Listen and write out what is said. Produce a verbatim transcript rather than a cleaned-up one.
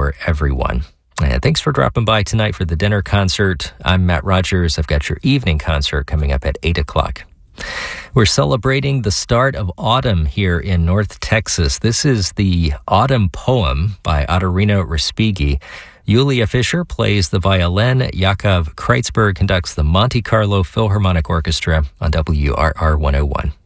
for everyone. And thanks for dropping by tonight for the dinner concert. I'm Matt Rogers. I've got your evening concert coming up at eight o'clock. We're celebrating the start of autumn here in North Texas. This is the Autumn Poem by Ottorino Respighi. Yulia Fisher plays the violin. Yakov Kreitzberg conducts the Monte Carlo Philharmonic Orchestra on W R R one oh one.